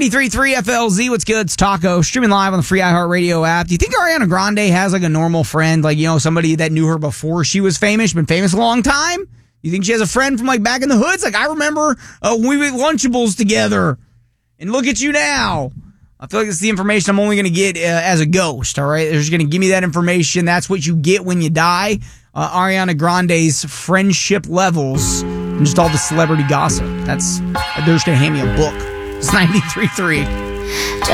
93.3 FLZ, what's good? It's Taco, streaming live on the free iHeartRadio app. Do you think Ariana Grande has like a normal friend, like, somebody that knew her before she was famous, been famous a long time? You think she has a friend from like back in the hoods? Like, I remember when we went Lunchables together, and look at you now. I feel like it's the information I'm only going to get as a ghost, all right? They're just going to give me that information. That's what you get when you die. Ariana Grande's friendship levels and just all the celebrity gossip. They're just going to hand me a book. It's 93.3.